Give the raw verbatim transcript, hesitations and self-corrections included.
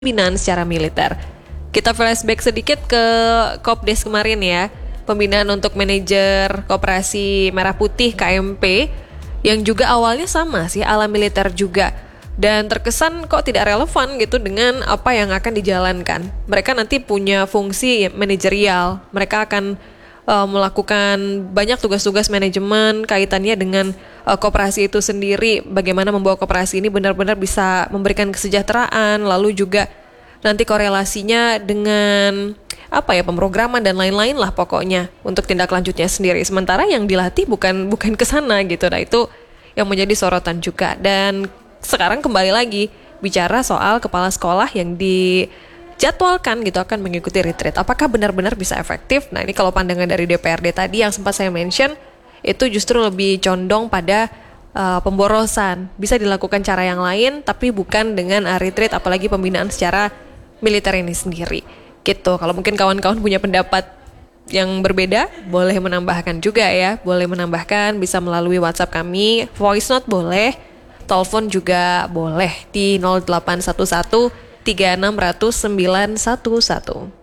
pembinaan secara militer. Kita flashback sedikit ke Kopdes kemarin ya, pembinaan untuk manajer Koperasi Merah Putih K M P yang juga awalnya sama sih ala militer juga, dan terkesan kok tidak relevan gitu dengan apa yang akan dijalankan. Mereka nanti punya fungsi manajerial, mereka akan uh, melakukan banyak tugas-tugas manajemen kaitannya dengan uh, koperasi itu sendiri, bagaimana membawa koperasi ini benar-benar bisa memberikan kesejahteraan, lalu juga nanti korelasinya dengan apa ya, pemrograman dan lain-lain lah pokoknya untuk tindak lanjutnya sendiri. Sementara yang dilatih bukan bukan ke sana gitu. Nah, itu yang menjadi sorotan juga. Dan sekarang kembali lagi bicara soal kepala sekolah yang dijadwalkan gitu akan mengikuti retreat. Apakah benar-benar bisa efektif? Nah, ini kalau pandangan dari D P R D tadi yang sempat saya mention, itu justru lebih condong pada uh, pemborosan. Bisa dilakukan cara yang lain tapi bukan dengan uh, retreat, apalagi pembinaan secara militer ini sendiri gitu. Kalau mungkin kawan-kawan punya pendapat yang berbeda, boleh menambahkan juga ya. Boleh menambahkan, bisa melalui WhatsApp kami, voice note boleh, telepon juga boleh di nol delapan satu satu tiga enam nol nol sembilan satu satu.